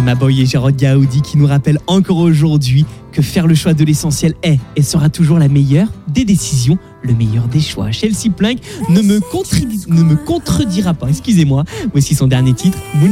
Emma Boy et Gérard Gaudi qui nous rappellent encore aujourd'hui que faire le choix de l'essentiel est et sera toujours la meilleure des décisions, le meilleur des choix. Chelsea Plunk ne me contredira pas, excusez-moi. Voici son dernier titre, Moon